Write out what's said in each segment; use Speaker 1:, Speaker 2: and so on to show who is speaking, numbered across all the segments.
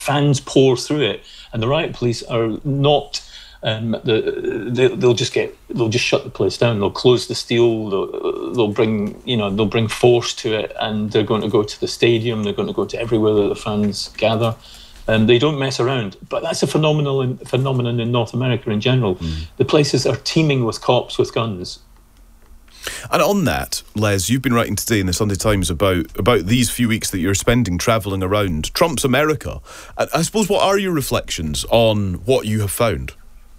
Speaker 1: fans pour through it, and the riot police are not. They'll just shut the place down. They'll close the steel. They'll bring force to it, and they're going to go to the stadium. They're going to go to everywhere that the fans gather. They don't mess around. But that's a phenomenon in North America in general. The places are teeming with cops with guns.
Speaker 2: And on that, Les, you've been writing today in the Sunday Times about these few weeks that you're spending travelling around Trump's America. I suppose, what are your reflections on what you have found?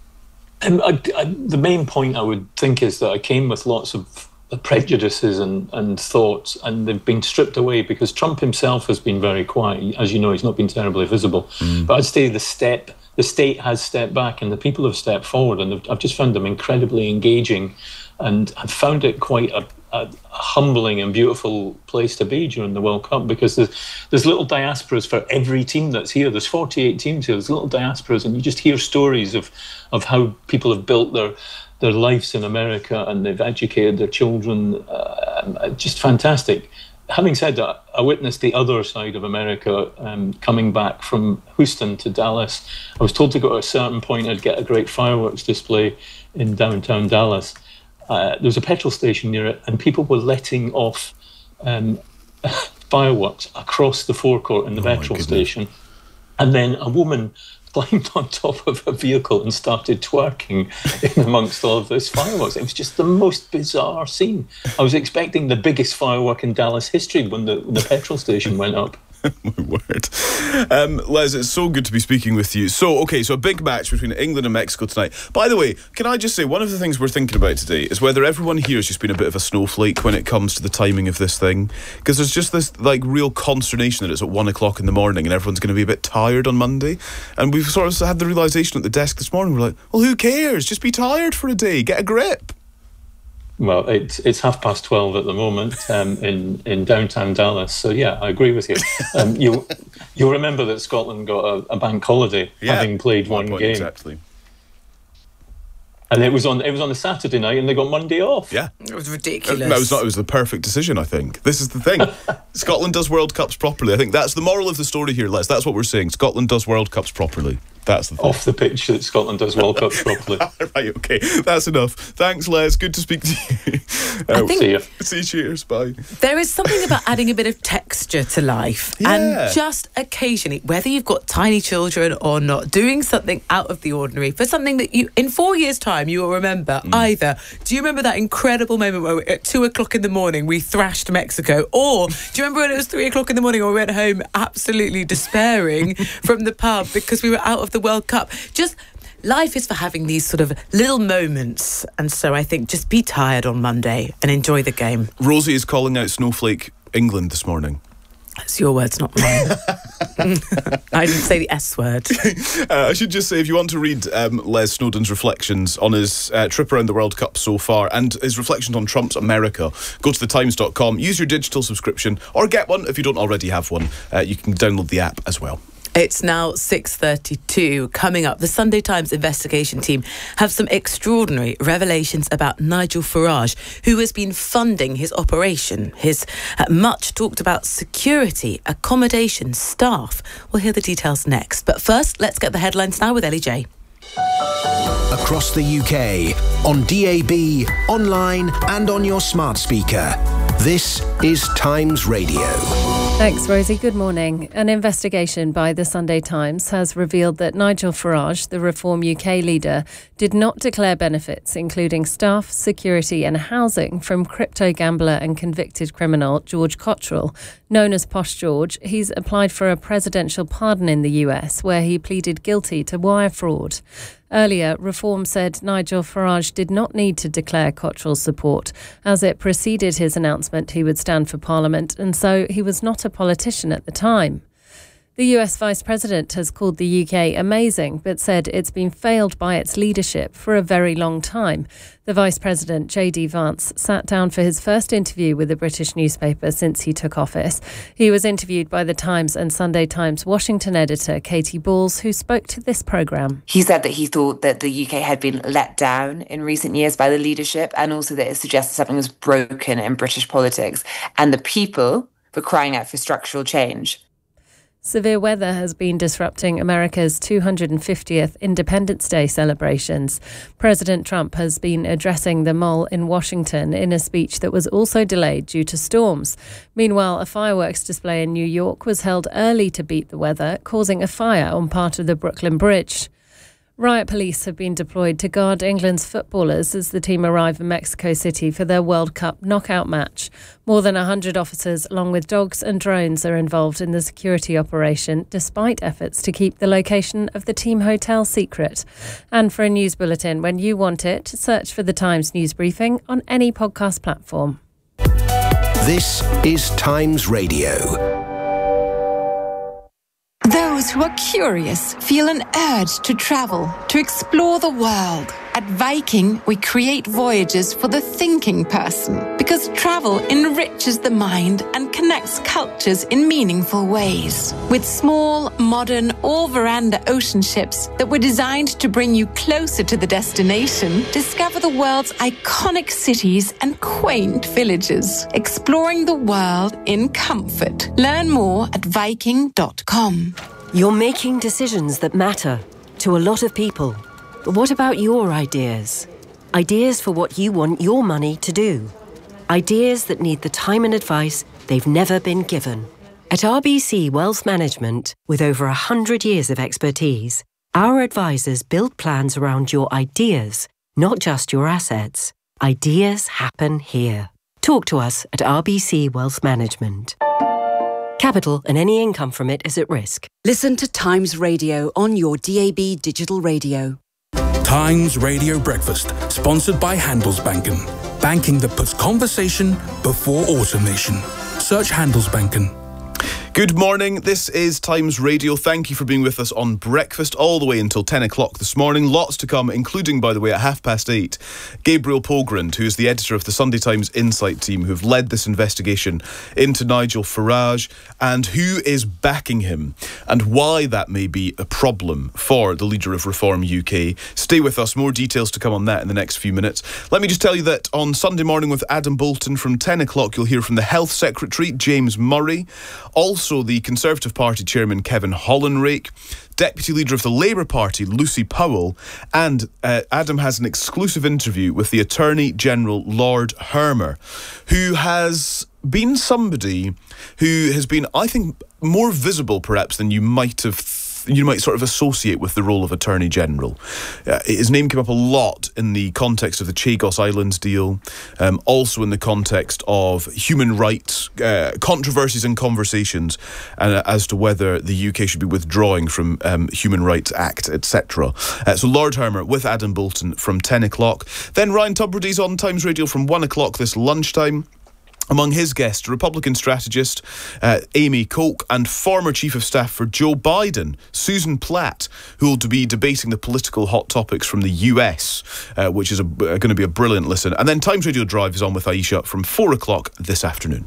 Speaker 1: The main point I would think is that I came with lots of prejudices and thoughts, and they've been stripped away because Trump himself has been very quiet. As you know, he's not been terribly visible. But I'd say the state has stepped back and the people have stepped forward, and I've just found them incredibly engaging, and I've found it quite a humbling and beautiful place to be during the World Cup, because there's little diasporas for every team that's here. There's 48 teams here. There's little diasporas, and you just hear stories of how people have built their lives in America, and they've educated their children. Just fantastic. Having said that, I witnessed the other side of America coming back from Houston to Dallas. I was told to go at a certain point I'd get a great fireworks display in downtown Dallas. There was a petrol station near it, and people were letting off fireworks across the forecourt in the petrol station. And then a woman climbed on top of a vehicle and started twerking in amongst all of those fireworks. It was just the most bizarre scene. I was expecting the biggest firework in Dallas history when the petrol station went up.
Speaker 2: My word. Les, it's so good to be speaking with you. So a big match between England and Mexico tonight. By the way, can I just say, one of the things we're thinking about today is whether everyone here has just been a bit of a snowflake when it comes to the timing of this thing. Because there's just this real consternation that it's at 1 o'clock in the morning and everyone's going to be a bit tired on Monday. And we've sort of had the realisation at the desk this morning, we're like, well, who cares? Just be tired for a day. Get a grip.
Speaker 1: Well, it's 12:30 at the moment in downtown Dallas. So, yeah, I agree with you. You'll remember that Scotland got a bank holiday, having played one game.
Speaker 2: Exactly.
Speaker 1: And it was on a Saturday night, and they got Monday off.
Speaker 2: Yeah.
Speaker 3: It was ridiculous.
Speaker 2: It was the perfect decision, I think. This is the thing. Scotland does World Cups properly. I think that's the moral of the story here, Les. That's what we're saying. Scotland does World Cups properly. That's the thing.
Speaker 1: Off the pitch that Scotland does World Cups properly.
Speaker 2: Right, okay. That's enough. Thanks, Les. Good to speak to you.
Speaker 1: See you.
Speaker 2: See you. Cheers. Bye.
Speaker 3: There is something about adding a bit of texture to life.
Speaker 2: Yeah.
Speaker 3: And just occasionally, whether you've got tiny children or not, doing something out of the ordinary for something that you, in 4 years' time, you will remember. Either, do you remember that incredible moment where at 2 o'clock in the morning we thrashed Mexico? Or do you remember when it was 3 o'clock in the morning and we went home absolutely despairing from the pub because we were out of the World Cup? Just life is for having these sort of little moments, and so I think just be tired on Monday and enjoy the game.
Speaker 2: Rosie is calling out Snowflake England this morning.
Speaker 3: That's your words, not mine. I didn't say the S word.
Speaker 2: I should just say, if you want to read Les Snowden's reflections on his trip around the World Cup so far and his reflections on Trump's America, go to thetimes.com, use your digital subscription, or get one if you don't already have one. You can download the app as well.
Speaker 3: It's now 6:32. Coming up, the Sunday Times investigation team have some extraordinary revelations about Nigel Farage, who has been funding his operation. His much talked about security, accommodation, staff. We'll hear the details next. But first, let's get the headlines now with Ellie J.
Speaker 4: Across the UK, on DAB, online and on your smart speaker. This is Times Radio.
Speaker 5: Thanks, Rosie. Good morning. An investigation by the Sunday Times has revealed that Nigel Farage, the Reform UK leader, did not declare benefits, including staff, security and housing, from crypto gambler and convicted criminal George Cottrell. Known as Posh George, he's applied for a presidential pardon in the US, where he pleaded guilty to wire fraud. Earlier, Reform said Nigel Farage did not need to declare Cottrell's support, as it preceded his announcement he would stand for Parliament, and so he was not a politician at the time. The US Vice President has called the UK amazing, but said it's been failed by its leadership for a very long time. The Vice President, J.D. Vance, sat down for his first interview with a British newspaper since he took office. He was interviewed by The Times and Sunday Times Washington editor Katie Balls, who spoke to this programme.
Speaker 6: He said that he thought that the UK had been let down in recent years by the leadership, and also that it suggested something was broken in British politics, and the people were crying out for structural change.
Speaker 5: Severe weather has been disrupting America's 250th Independence Day celebrations. President Trump has been addressing the Mall in Washington in a speech that was also delayed due to storms. Meanwhile, a fireworks display in New York was held early to beat the weather, causing a fire on part of the Brooklyn Bridge. Riot police have been deployed to guard England's footballers as the team arrive in Mexico City for their World Cup knockout match. More than 100 officers, along with dogs and drones, are involved in the security operation, despite efforts to keep the location of the team hotel secret. And for a news bulletin when you want it, search for the Times News Briefing on any podcast platform.
Speaker 4: This is Times Radio.
Speaker 7: Those who are curious feel an urge to travel, to explore the world. At Viking, we create voyages for the thinking person because travel enriches the mind and connects cultures in meaningful ways. With small, modern, all-veranda ocean ships that were designed to bring you closer to the destination, discover the world's iconic cities and quaint villages, exploring the world in comfort. Learn more at Viking.com.
Speaker 8: You're making decisions that matter to a lot of people. But what about your ideas? Ideas for what you want your money to do. Ideas that need the time and advice they've never been given. At RBC Wealth Management, with over 100 years of expertise, our advisors build plans around your ideas, not just your assets. Ideas happen here. Talk to us at RBC Wealth Management. Capital and any income from it is at risk.
Speaker 9: Listen to Times Radio on your DAB digital radio.
Speaker 10: Times Radio Breakfast, sponsored by Handelsbanken. Banking that puts conversation before automation. Search Handelsbanken.
Speaker 2: Good morning, this is Times Radio. Thank you for being with us on breakfast all the way until 10 o'clock this morning. Lots to come, including, by the way, at 8:30, Gabriel Pogrund, who is the editor of the Sunday Times Insight team, who've led this investigation into Nigel Farage and who is backing him and why that may be a problem for the leader of Reform UK. Stay with us, more details to come on that in the next few minutes. Let me just tell you that on Sunday morning with Adam Bolton from 10 o'clock, you'll hear from the Health Secretary, James Murray. Also the Conservative Party Chairman Kevin Hollinrake, Deputy Leader of the Labour Party Lucy Powell, and Adam has an exclusive interview with the Attorney General Lord Hermer, who has been somebody who has been, I think, more visible perhaps than you might sort of associate with the role of Attorney General. His name came up a lot in the context of the Chagos Islands deal, also in the context of human rights controversies and conversations as to whether the UK should be withdrawing from Human Rights Act, etc. So Lord Hermer with Adam Bolton from 10 o'clock. Then Ryan Tubridy's on Times Radio from 1 o'clock this lunchtime. Among his guests, Republican strategist Amy Koch and former Chief of Staff for Joe Biden, Susan Platt, who will be debating the political hot topics from the US, which is going to be a brilliant listen. And then Times Radio Drive is on with Aisha from 4 o'clock this afternoon.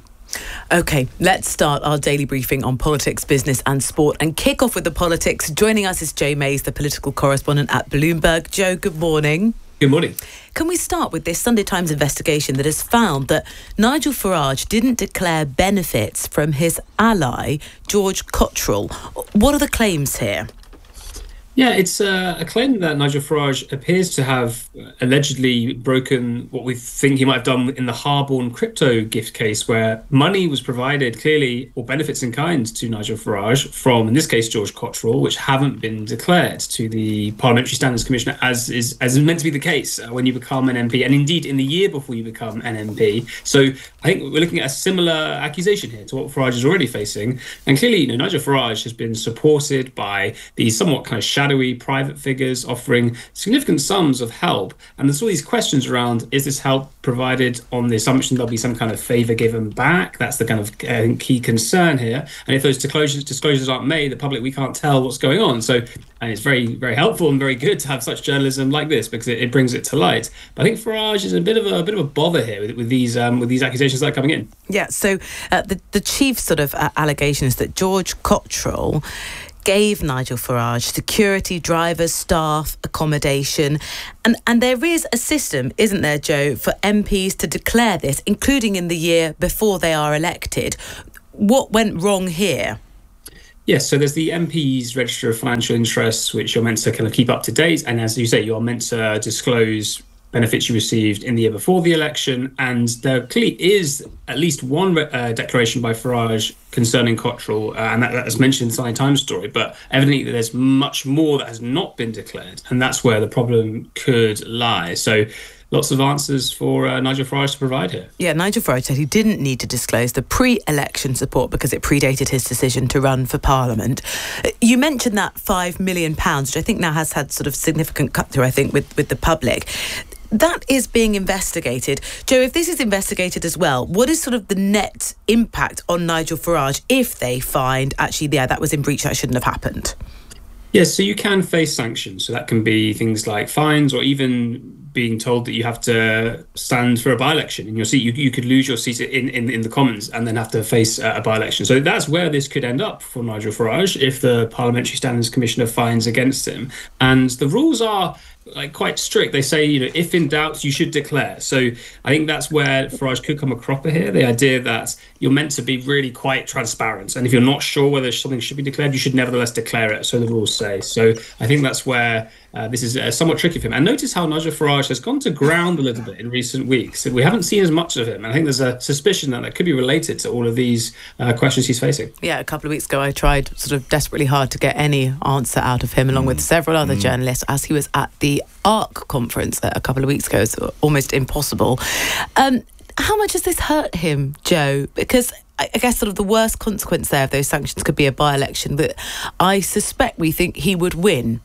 Speaker 3: OK, let's start our daily briefing on politics, business and sport and kick off with the politics. Joining us is Joe Mays, the political correspondent at Bloomberg. Joe, good morning.
Speaker 11: Good morning.
Speaker 3: Can we start with this Sunday Times investigation that has found that Nigel Farage didn't declare benefits from his ally, George Cottrell? What are the claims here?
Speaker 11: Yeah, it's a claim that Nigel Farage appears to have allegedly broken what we think he might have done in the Harborne crypto gift case, where money was provided clearly, or benefits in kind, to Nigel Farage from, in this case, George Cottrell, which haven't been declared to the Parliamentary Standards Commissioner, as is meant to be the case when you become an MP, and indeed in the year before you become an MP. So I think we're looking at a similar accusation here to what Farage is already facing. And clearly, Nigel Farage has been supported by these somewhat kind of shadowy private figures offering significant sums of help. And there's all these questions around, is this help provided on the assumption there'll be some kind of favour given back? That's the kind of key concern here. And if those disclosures aren't made, the public, we can't tell what's going on. So, and it's very, very helpful and very good to have such journalism like this because it brings it to light. But I think Farage is a bit of a bother here with these accusations that are coming in.
Speaker 3: Yeah. So the chief sort of allegation is that George Cottrell gave Nigel Farage security, drivers, staff, accommodation. And there is a system, isn't there, Joe, for MPs to declare this, including in the year before they are elected. What went wrong here?
Speaker 11: Yes, so there's the MP's Register of Financial Interests, which you're meant to kind of keep up to date. And as you say, you're meant to disclose benefits you received in the year before the election. And there clearly is at least one declaration by Farage concerning Cottrell, and that's mentioned in the Sunday Times story. But evidently there's much more that has not been declared. And that's where the problem could lie. So lots of answers for Nigel Farage to provide here.
Speaker 3: Yeah, Nigel Farage said he didn't need to disclose the pre-election support because it predated his decision to run for Parliament. You mentioned that £5 million, which I think now has had sort of significant cut-through, I think, with the public. That is being investigated. Joe, if this is investigated as well, what is sort of the net impact on Nigel Farage if they find, actually, yeah, that was in breach, that shouldn't have happened?
Speaker 11: Yes, so you can face sanctions. So that can be things like fines or even being told that you have to stand for a by-election in your seat. You could lose your seat in the Commons and then have to face a by-election. So that's where this could end up for Nigel Farage if the Parliamentary Standards Commissioner fines against him. And the rules are quite strict. They say, if in doubt, you should declare. So I think that's where Farage could come a cropper here. The idea that you're meant to be really quite transparent. And if you're not sure whether something should be declared, you should nevertheless declare it. So the rules say. So I think that's where this is somewhat tricky for him. And notice how Nigel Farage has gone to ground a little bit in recent weeks. We haven't seen as much of him. And I think there's a suspicion that could be related to all of these questions he's facing.
Speaker 3: Yeah, a couple of weeks ago, I tried sort of desperately hard to get any answer out of him, along with several other journalists, as he was at the ARC conference a couple of weeks ago. It's almost impossible. How much has this hurt him, Joe? Because I guess sort of the worst consequence there of those sanctions could be a by-election, but I suspect we think he would win.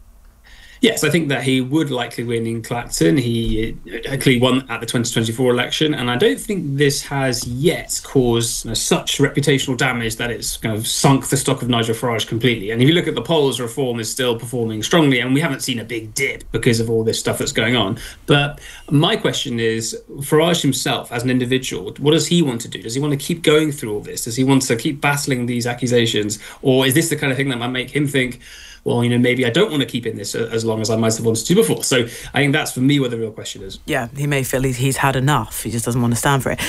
Speaker 11: Yes, I think that he would likely win in Clacton. He clearly won at the 2024 election, and I don't think this has yet caused such reputational damage that it's kind of sunk the stock of Nigel Farage completely. And if you look at the polls, Reform is still performing strongly, and we haven't seen a big dip because of all this stuff that's going on. But my question is, Farage himself, as an individual, what does he want to do? Does he want to keep going through all this? Does he want to keep battling these accusations? Or is this the kind of thing that might make him think, well, maybe I don't want to keep in this as long as I might have wanted to before. So I think that's, for me, where the real question is.
Speaker 3: Yeah, he may feel he's had enough. He just doesn't want to stand for it.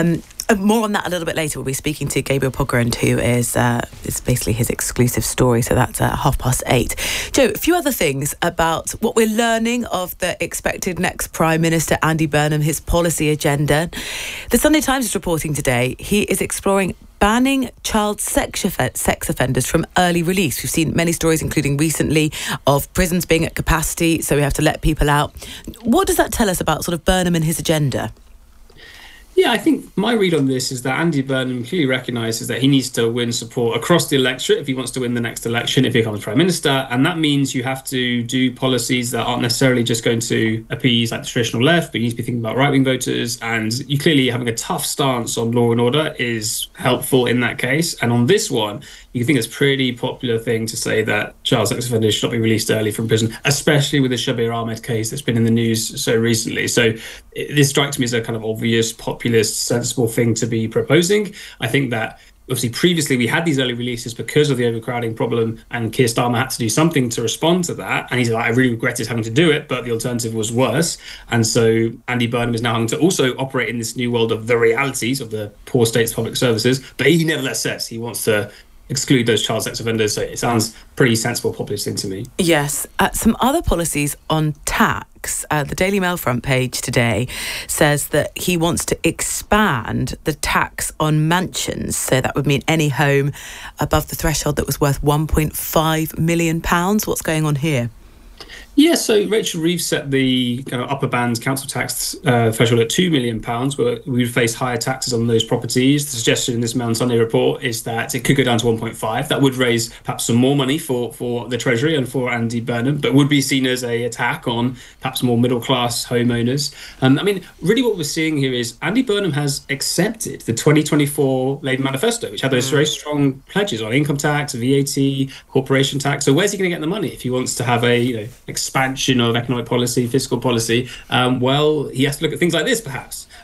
Speaker 3: More on that a little bit later. We'll be speaking to Gabriel Pogrund, who is basically his exclusive story. So that's at 8:30. Joe, a few other things about what we're learning of the expected next Prime Minister, Andy Burnham, his policy agenda. The Sunday Times is reporting today he is exploring banning child sex offenders from early release. We've seen many stories, including recently, of prisons being at capacity, so we have to let people out. What does that tell us about sort of Burnham and his agenda?
Speaker 11: Yeah, I think my read on this is that Andy Burnham clearly recognises that he needs to win support across the electorate if he wants to win the next election, if he becomes Prime Minister. And that means you have to do policies that aren't necessarily just going to appease like the traditional left, but you need to be thinking about right-wing voters. And you clearly having a tough stance on law and order is helpful in that case. And on this one, you can think it's a pretty popular thing to say that child sex offenders should not be released early from prison, especially with the Shabir Ahmed case that's been in the news so recently. So this strikes me as a kind of obvious, populist, sensible thing to be proposing. I think that obviously previously we had these early releases because of the overcrowding problem, and Keir Starmer had to do something to respond to that. And he's like, I really regretted having to do it, but the alternative was worse. And so Andy Burnham is now having to also operate in this new world of the realities of the poor state's public services. But he nevertheless says he wants to exclude those child sex offenders. So it sounds pretty sensible populist thing to me.
Speaker 3: Yes. Some other policies on tax. The Daily Mail front page today says that he wants to expand the tax on mansions. So that would mean any home above the threshold that was worth £1.5 million. What's going on here?
Speaker 11: Yeah, so Rachel Reeves set the kind of upper band council tax threshold at £2 million, where we would face higher taxes on those properties. The suggestion in this Mail on Sunday report is that it could go down to 1.5. That would raise perhaps some more money for the Treasury and for Andy Burnham, but would be seen as an attack on perhaps more middle-class homeowners. I mean, really what we're seeing here is Andy Burnham has accepted the 2024 Labour manifesto, which had those very strong pledges on income tax, VAT, corporation tax. So where's he going to get the money if he wants to have a expansion of economic policy, fiscal policy? Well, he has to look at things like this, perhaps.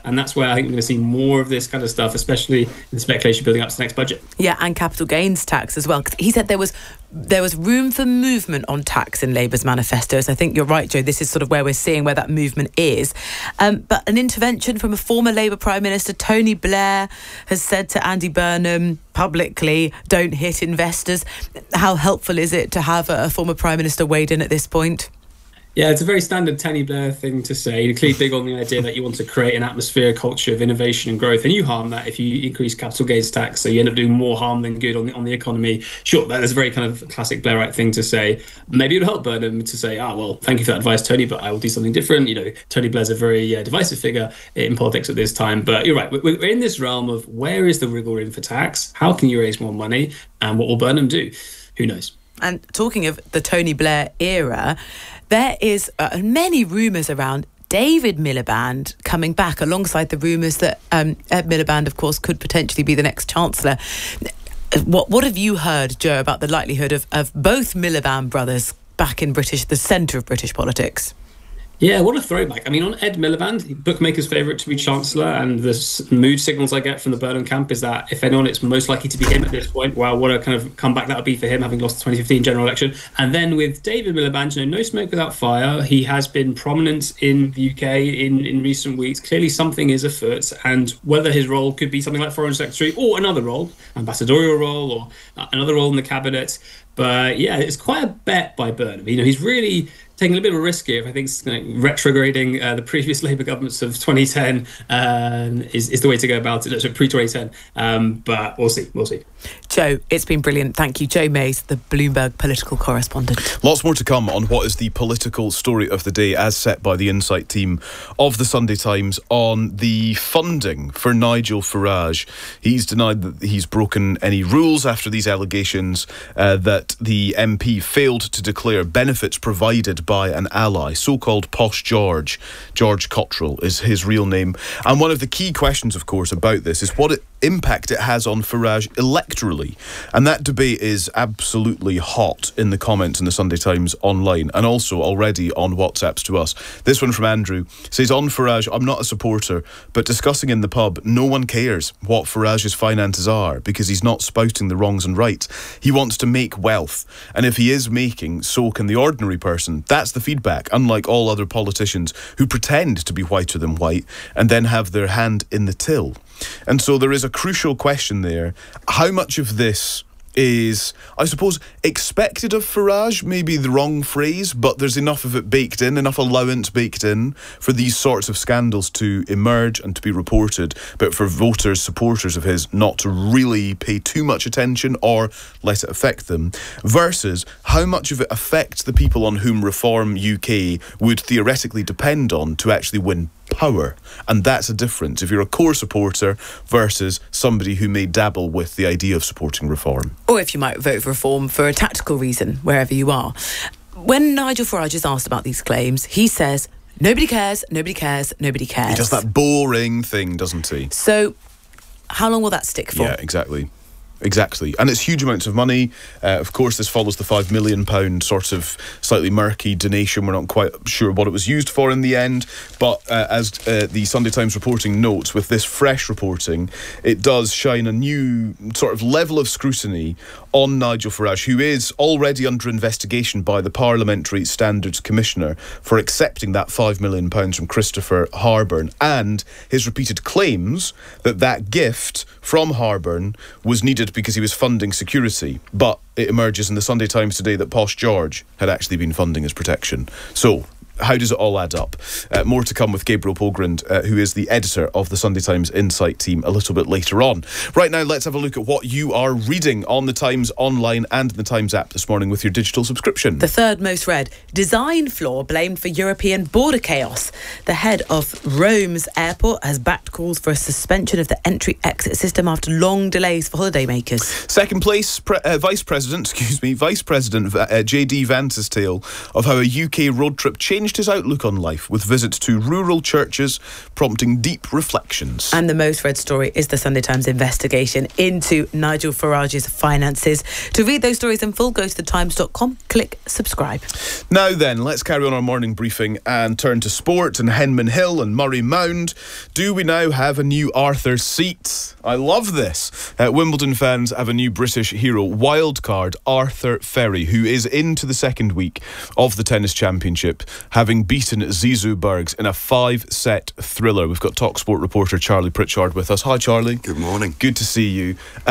Speaker 11: And that's where I think we're going to see more of this kind of stuff, especially in speculation building up to the next budget.
Speaker 3: Yeah, and capital gains tax as well. 'Cause he said there was room for movement on tax in Labour's manifesto. So I think you're right, Joe. This is sort of where we're seeing where that movement is. But an intervention from a former Labour Prime Minister, Tony Blair, has said to Andy Burnham publicly, don't hit investors. How helpful is it to have a former Prime Minister weighed in at this point?
Speaker 11: Yeah, it's a very standard Tony Blair thing to say. You're clearly big on the idea that you want to create an atmosphere, culture of innovation and growth, and you harm that if you increase capital gains tax, so you end up doing more harm than good on the economy. Sure, that is a very kind of classic Blairite thing to say. Maybe it would help Burnham to say, well, thank you for that advice, Tony, but I will do something different. You know, Tony Blair's a very divisive figure in politics at this time. But you're right, we're in this realm of where is the wriggle room for tax? How can you raise more money? And what will Burnham do? Who knows?
Speaker 3: And talking of the Tony Blair era, there is many rumours around David Miliband coming back, alongside the rumours that Ed Miliband, of course, could potentially be the next Chancellor. What have you heard, Joe, about the likelihood of both Miliband brothers back in the centre of British politics?
Speaker 11: Yeah, what a throwback. I mean, on Ed Miliband, bookmakers' favourite to be Chancellor, and the mood signals I get from the Burnham camp is that, if anyone, it's most likely to be him at this point. Wow, what a kind of comeback that would be for him, having lost the 2015 general election. And then with David Miliband, no smoke without fire. He has been prominent in the UK in recent weeks. Clearly something is afoot, and whether his role could be something like Foreign Secretary or another role, ambassadorial role or another role in the cabinet. But yeah, it's quite a bet by Burnham. You know, he's really taking a bit of a risk here. I think retrograding the previous Labour governments of 2010 is the way to go about it. So pre-2010, but we'll see.
Speaker 3: Joe, it's been brilliant. Thank you. Joe Mays, the Bloomberg political correspondent.
Speaker 2: Lots more to come on what is the political story of the day as set by the Insight team of the Sunday Times on the funding for Nigel Farage. He's denied that he's broken any rules after these allegations that the MP failed to declare benefits provided by an ally, so-called Posh George. George Cottrell is his real name. And one of the key questions, of course, about this is what impact it has on Farage electorally. And that debate is absolutely hot in the comments in the Sunday Times online, and also already on WhatsApps to us. This one from Andrew says, on Farage, I'm not a supporter, but discussing in the pub, no one cares what Farage's finances are because he's not spouting the wrongs and rights. He wants to make wealth, and if he is making, so can the ordinary person. That's the feedback, unlike all other politicians who pretend to be whiter than white and then have their hand in the till. And so there is a crucial question there. How much of this is, I suppose, expected of Farage, maybe the wrong phrase, but there's enough of it baked in, enough allowance baked in for these sorts of scandals to emerge and to be reported, but for voters, supporters of his, not to really pay too much attention or let it affect them, versus how much of it affects the people on whom Reform UK would theoretically depend on to actually win power. And that's a difference if you're a core supporter versus somebody who may dabble with the idea of supporting reform.
Speaker 3: Or if you might vote for reform for a tactical reason, wherever you are. When Nigel Farage is asked about these claims, he says, nobody cares, nobody cares, nobody cares.
Speaker 2: He does that boring thing, doesn't he?
Speaker 3: So how long will that stick for?
Speaker 2: Yeah, exactly. And it's huge amounts of money. Of course, this follows the £5 million sort of slightly murky donation. We're not quite sure what it was used for in the end. But as the Sunday Times reporting notes, with this fresh reporting, it does shine a new sort of level of scrutiny on Nigel Farage, who is already under investigation by the Parliamentary Standards Commissioner for accepting that £5 million from Christopher Harburn, and his repeated claims that that gift from Harburn was needed because he was funding security. But it emerges in the Sunday Times today that Posh George had actually been funding his protection. So how does it all add up? More to come with Gabriel Pogrund, who is the editor of the Sunday Times Insight team, a little bit later on. Right now, let's have a look at what you are reading on the Times online and the Times app this morning with your digital subscription.
Speaker 3: The third most read, design flaw blamed for European border chaos. The head of Rome's airport has backed calls for a suspension of the entry-exit system after long delays for holidaymakers.
Speaker 2: Second place, Vice President J.D. Vance's tale of how a UK road trip changed changed his outlook on life with visits to rural churches, prompting deep reflections.
Speaker 3: And the most read story is the Sunday Times investigation into Nigel Farage's finances. To read those stories in full, go to thetimes.com, click subscribe.
Speaker 2: Now then, let's carry on our morning briefing and turn to sport and Henman Hill and Murray Mound. Do we now have a new Arthur's Seat? I love this. Wimbledon fans have a new British hero, wildcard Arthur Ferry, who is into the second week of the tennis championship, having beaten Zizou Bergs in a 5-set thriller. We've got TalkSport reporter Charlie Pritchard with us. Hi, Charlie.
Speaker 12: Good morning.
Speaker 2: Good to see you.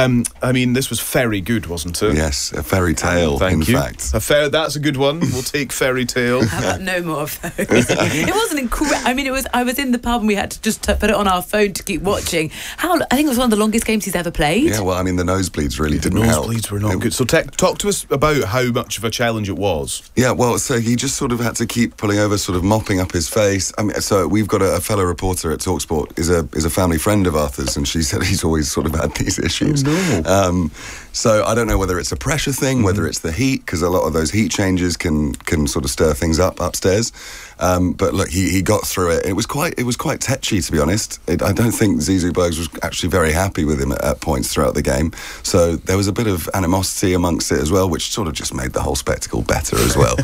Speaker 2: I mean, this was very good, wasn't it?
Speaker 12: Yes, a fairy tale,
Speaker 2: Thank you.
Speaker 12: fact.
Speaker 2: That's a good one. We'll take fairy tale.
Speaker 3: How about no more of those? It wasn't incredible. I mean, I was in the pub and we had to just put it on our phone to keep watching. I think it was one of the longest games he's ever played.
Speaker 12: Yeah, well, I mean, the nosebleeds really didn't help.
Speaker 2: The nosebleeds were not good. So talk to us about how much of a challenge it was.
Speaker 12: Yeah, well, so he just sort of had to keep pulling over, sort of mopping up his face. I mean, so we've got a fellow reporter at TalkSport, is a family friend of Arthur's, and she said he's always sort of had these issues.
Speaker 2: Oh, no.
Speaker 12: So I don't know whether it's a pressure thing, whether it's the heat, because a lot of those heat changes can sort of stir things up upstairs. But look, he got through it. It was quite tetchy, to be honest. I don't think Zizou Bergs was actually very happy with him at points throughout the game. So there was a bit of animosity amongst it as well, which sort of just made the whole spectacle better as well.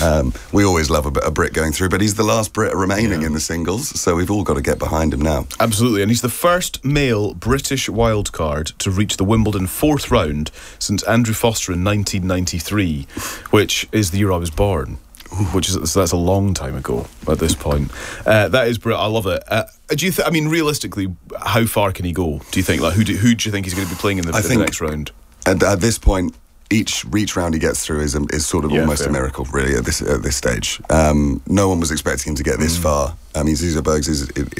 Speaker 12: We always love a Brit going through, but he's the last Brit remaining in the singles, so we've all got to get behind him now.
Speaker 2: Absolutely, and he's the first male British wildcard to reach the Wimbledon fourth round since Andrew Foster in 1993, which is the year I was born. So that's a long time ago at this point. That is brilliant. I love it. Do you I mean, realistically, how far can he go? Do you think? Like, who do you think he's going to be playing in the next round?
Speaker 12: At this point, each round he gets through is sort of almost a miracle, really, at this stage. No one was expecting him to get this far. I mean, Zizou Bergs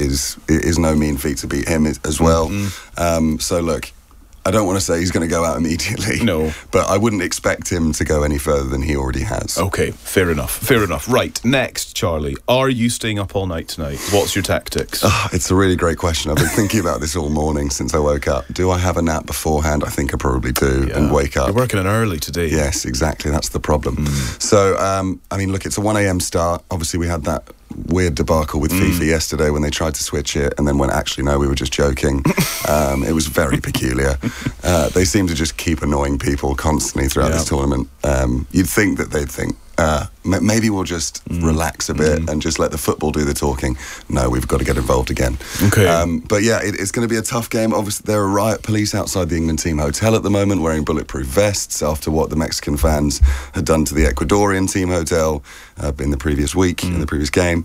Speaker 12: is no mean feat to beat him as well. So look, I don't want to say he's going to go out immediately.
Speaker 2: No.
Speaker 12: But I wouldn't expect him to go any further than he already has.
Speaker 2: Okay, fair enough. Right, next, Charlie. Are you staying up all night tonight? What's your tactics?
Speaker 12: It's a really great question. I've been thinking about this all morning since I woke up. Do I have a nap beforehand? I think I probably do, and wake up.
Speaker 2: You're working in early today.
Speaker 12: Yes, exactly. That's the problem. So, I mean, look, it's a 1 a.m. start. Obviously, we had that weird debacle with FIFA yesterday when they tried to switch it and then went, actually, no, we were just joking. It was very peculiar. They seem to just keep annoying people constantly throughout this tournament. You'd think that they'd think, maybe we'll just relax a bit and just let the football do the talking. No, we've got to get involved again.
Speaker 2: Okay.
Speaker 12: But yeah, it's going to be a tough game. Obviously, there are riot police outside the England team hotel at the moment wearing bulletproof vests after what the Mexican fans had done to the Ecuadorian team hotel in the previous week, in the previous game.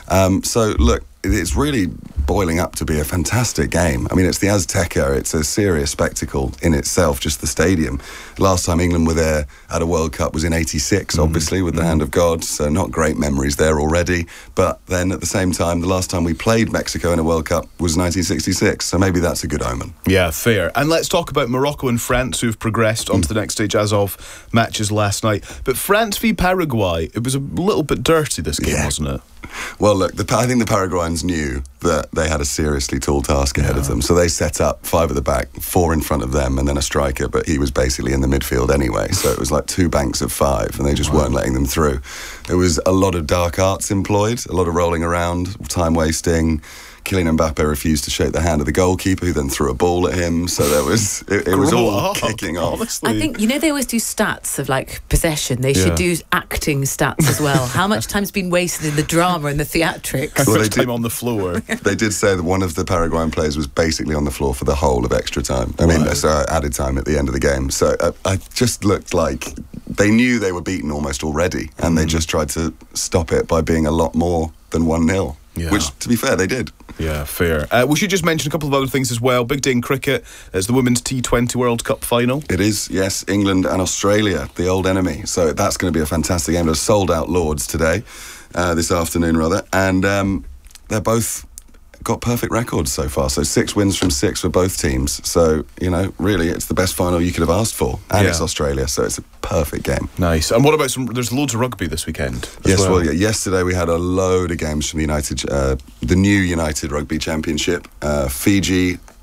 Speaker 12: So look, it's really boiling up to be a fantastic game. I mean, it's the Azteca. It's a serious spectacle in itself, just the stadium. Last time England were there at a World Cup was in '86, obviously, with the hand of God, so not great memories there already. But then at the same time, the last time we played Mexico in a World Cup was 1966, so maybe that's a good omen.
Speaker 2: Yeah, fair. And let's talk about Morocco and France, who've progressed onto the next stage as of matches last night. But France v Paraguay, it was a little bit dirty, this game, wasn't it?
Speaker 12: Well, look, I think the Paraguayans knew that they had a seriously tall task ahead of them. So they set up 5 at the back, 4 in front of them, and then a striker, but he was basically in the midfield anyway. So it was like 2 banks of 5, and they just weren't letting them through. There was a lot of dark arts employed, a lot of rolling around, time wasting. Kylian Mbappe refused to shake the hand of the goalkeeper, who then threw a ball at him. So there was it was all kicking off.
Speaker 3: Honestly. I think, they always do stats of like possession. They should do acting stats as well. How much time's been wasted in the drama and the theatrics?
Speaker 2: Well, they did on the floor.
Speaker 12: They did say that one of the Paraguayan players was basically on the floor for the whole of extra time. I mean, so added time at the end of the game. So I just looked like they knew they were beaten almost already, and they just tried to stop it by being a lot more than 1-0.
Speaker 2: Yeah.
Speaker 12: Which, to be fair, they did.
Speaker 2: Yeah, fair. We should just mention a couple of other things as well. Big day in cricket. It's the Women's T20 World Cup final.
Speaker 12: It is, yes. England and Australia, the old enemy. So that's going to be a fantastic game. There's sold-out Lords today, this afternoon, rather. And they're both got perfect records so far. So 6 wins from 6 for both teams. So, really, it's the best final you could have asked for. And it's Australia, so it's a perfect game.
Speaker 2: Nice. And what about there's loads of rugby this weekend?
Speaker 12: Yesterday we had a load of games from the new United Rugby Championship. Fiji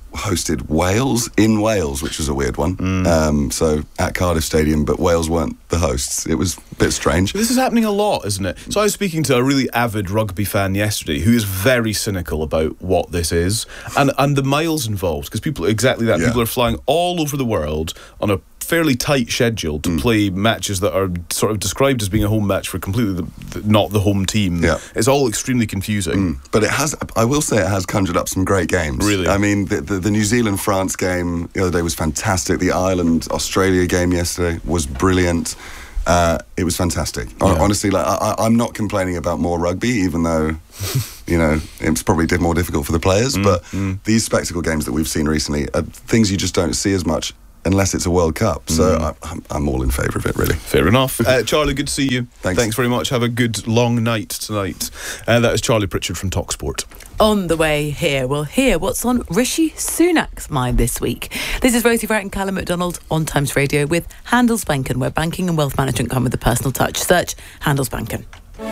Speaker 12: hosted Wales in Wales, which was a weird one. So at Cardiff Stadium, but Wales weren't the hosts. It was a bit strange.
Speaker 2: This is happening a lot, isn't it? So I was speaking to a really avid rugby fan yesterday who is very cynical about what this is and the miles involved, because people are flying all over the world on a fairly tight schedule to play matches that are sort of described as being a home match for completely not the home team. It's all extremely confusing.
Speaker 12: But I will say it has conjured up some great games.
Speaker 2: Really?
Speaker 12: I mean, the New Zealand-France game the other day was fantastic. The Ireland-Australia game yesterday was brilliant. It was fantastic. Honestly, I'm not complaining about more rugby, even though, it's probably more difficult for the players. But these spectacle games that we've seen recently are things you just don't see as much unless it's a World Cup. So I'm all in favour of it, really.
Speaker 2: Fair enough. Charlie, good to see you. Thanks very much. Have a good long night tonight. That is Charlie Pritchard from TalkSport.
Speaker 3: On the way here, we'll hear what's on Rishi Sunak's mind this week. This is Rosie Wright and Callum McDonald on Times Radio with Handelsbanken, where banking and wealth management come with a personal touch. Search Handelsbanken.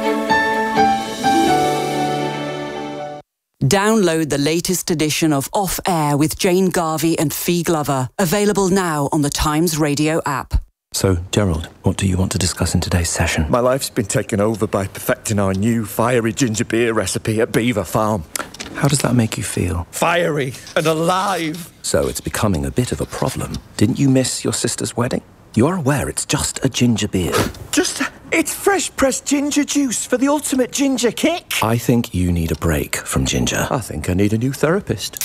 Speaker 9: Download the latest edition of Off Air with Jane Garvey and Fee Glover. Available now on the Times Radio app.
Speaker 13: So, Gerald, what do you want to discuss in today's session?
Speaker 14: My life's been taken over by perfecting our new fiery ginger beer recipe at Beaver Farm.
Speaker 13: How does that make you feel?
Speaker 14: Fiery and alive!
Speaker 13: So it's becoming a bit of a problem. Didn't you miss your sister's wedding? You're aware it's just a ginger beer.
Speaker 14: It's fresh-pressed ginger juice for the ultimate ginger kick.
Speaker 13: I think you need a break from ginger.
Speaker 14: I think I need a new therapist.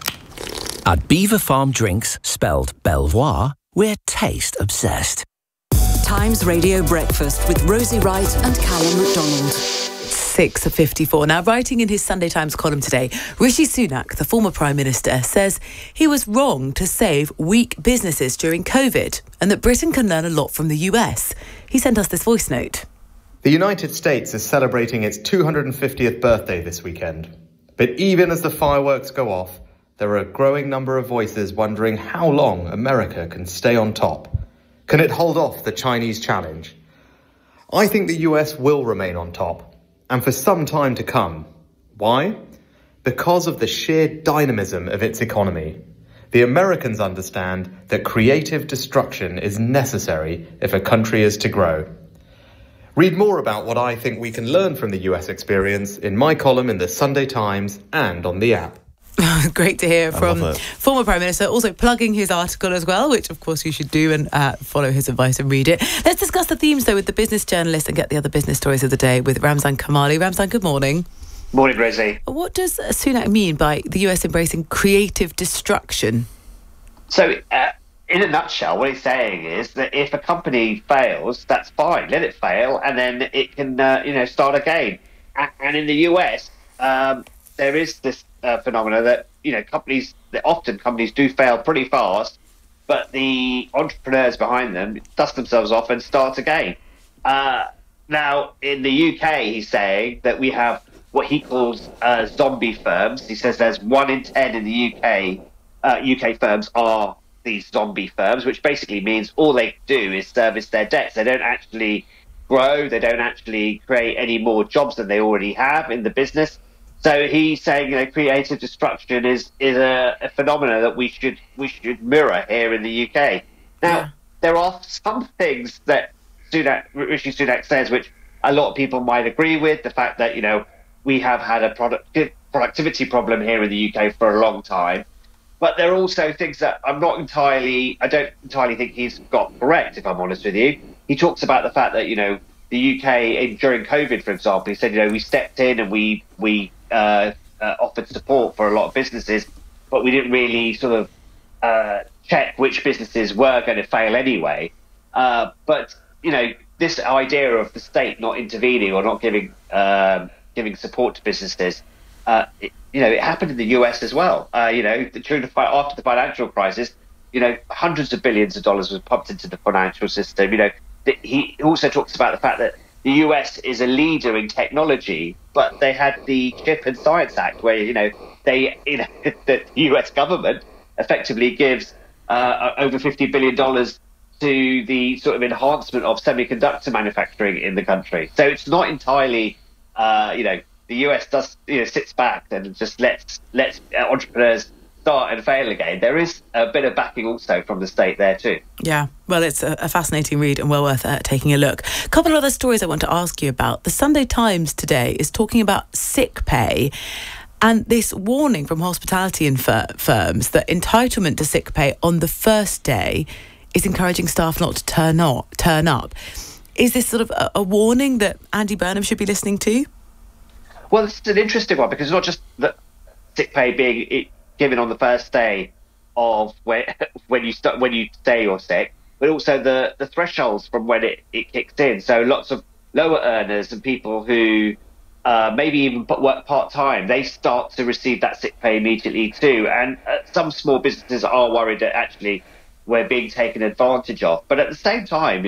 Speaker 13: At Beaver Farm Drinks, spelled Belvoir, we're taste obsessed.
Speaker 9: Times Radio Breakfast with Rosie Wright and Callum McDonald.
Speaker 3: 6:54. Now, writing in his Sunday Times column today, Rishi Sunak, the former Prime Minister, says he was wrong to save weak businesses during COVID and that Britain can learn a lot from the US. He sent us this voice note.
Speaker 15: The United States is celebrating its 250th birthday this weekend. But even as the fireworks go off, there are a growing number of voices wondering how long America can stay on top. Can it hold off the Chinese challenge? I think the US will remain on top, and for some time to come. Why? Because of the sheer dynamism of its economy. The Americans understand that creative destruction is necessary if a country is to grow. Read more about what I think we can learn from the US experience in my column in the Sunday Times and on the app.
Speaker 3: Great to hear from former Prime Minister, also plugging his article as well, which of course you should do and follow his advice and read it. Let's discuss the themes though with the business journalist and get the other business stories of the day with Ramzan Kamali. Ramzan, good morning.
Speaker 16: Morning, Rosie.
Speaker 3: What does Sunak mean by the US embracing creative destruction?
Speaker 16: So, in a nutshell, what he's saying is that if a company fails, that's fine. Let it fail, and then it can, start again. And in the US, there is this phenomena that companies do fail pretty fast, but the entrepreneurs behind them dust themselves off and start again. Now, in the UK, he's saying that we have what he calls zombie firms. He says there's 1 in 10 in the UK. UK firms are these zombie firms, which basically means all they do is service their debts. They don't actually grow. They don't actually create any more jobs than they already have in the business. So he's saying, creative destruction is a phenomenon that we should mirror here in the UK. Now, there are some things that Rishi Sunak says which a lot of people might agree with. The fact that we have had a productivity problem here in the UK for a long time. But there are also things that I don't entirely think he's got correct, if I'm honest with you. He talks about the fact that, the UK, during COVID, for example, he said, we stepped in and we offered support for a lot of businesses, but we didn't really sort of check which businesses were going to fail anyway. But, this idea of the state not intervening or not giving support to businesses, it happened in the US as well. After the financial crisis, hundreds of billions of dollars was pumped into the financial system. He also talks about the fact that the US is a leader in technology, but they had the Chip and Science Act, where the US government effectively gives over $50 billion to the sort of enhancement of semiconductor manufacturing in the country. So it's not entirely, the US does sits back and just lets entrepreneurs start and fail again, there is a bit of backing also from the state there too.
Speaker 3: Yeah, well, it's a fascinating read and well worth taking a look. A couple of other stories I want to ask you about. The Sunday Times today is talking about sick pay and this warning from hospitality firms that entitlement to sick pay on the first day is encouraging staff not to turn up. Is this sort of a warning that Andy Burnham should be listening to?
Speaker 16: Well, it's an interesting one because it's not just that sick pay being given on the first day of when you say you're sick, but also the thresholds from when it kicks in. So lots of lower earners and people who maybe even work part-time, they start to receive that sick pay immediately too. And some small businesses are worried that actually we're being taken advantage of. But at the same time,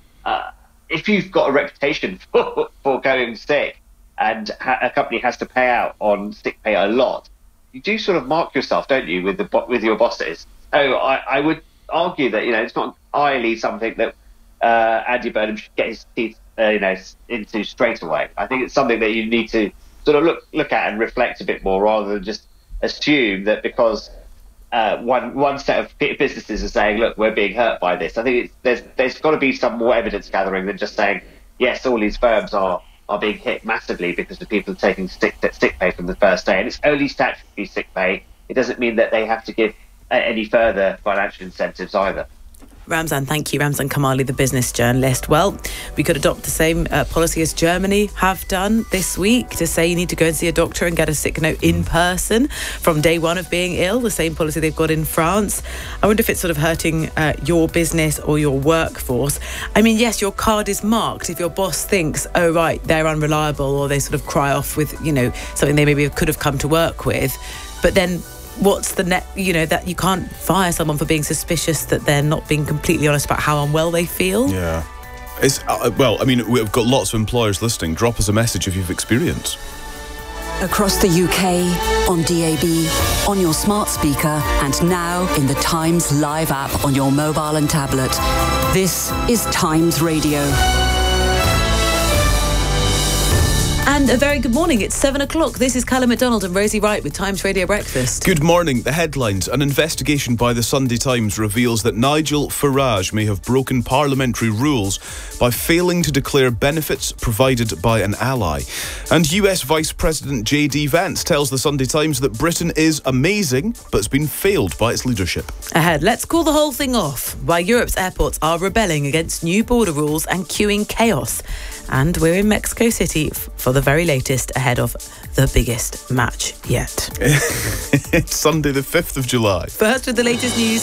Speaker 16: if you've got a reputation for going sick and a company has to pay out on sick pay a lot, you do sort of mark yourself, don't you, with your bosses? So I would argue that it's not entirely something that Andy Burnham should get his teeth into straight away. I think it's something that you need to sort of look at and reflect a bit more, rather than just assume that because one set of businesses are saying, look, we're being hurt by this. I think there's got to be some more evidence gathering than just saying, yes, all these firms are being hit massively because the people are taking sick pay from the first day. And it's only statutory sick pay. It doesn't mean that they have to give any further financial incentives either.
Speaker 3: Ramzan, thank you. Ramzan Kamali, the business journalist. Well, we could adopt the same policy as Germany have done this week to say you need to go and see a doctor and get a sick note in person from day one of being ill, the same policy they've got in France. I wonder if it's sort of hurting your business or your workforce. I mean, yes, your card is marked if your boss thinks, oh, right, they're unreliable, or they sort of cry off with, something they maybe could have come to work with. But then what's the net, that you can't fire someone for being suspicious that they're not being completely honest about how unwell they feel?
Speaker 2: Yeah. It's, we've got lots of employers listening. Drop us a message if you've experienced.
Speaker 9: Across the UK, on DAB, on your smart speaker, and now in the Times Live app on your mobile and tablet. This is Times Radio.
Speaker 3: And a very good morning. It's 7 o'clock. This is Callum McDonald and Rosie Wright with Times Radio Breakfast.
Speaker 2: Good morning. The headlines. An investigation by the Sunday Times reveals that Nigel Farage may have broken parliamentary rules by failing to declare benefits provided by an ally. And US Vice President J.D. Vance tells the Sunday Times that Britain is amazing, but has been failed by its leadership.
Speaker 3: Ahead, let's call the whole thing off. Why Europe's airports are rebelling against new border rules and queuing chaos. And we're in Mexico City for the very latest ahead of the biggest match yet.
Speaker 2: It's Sunday the 5th of July.
Speaker 3: First with the latest news.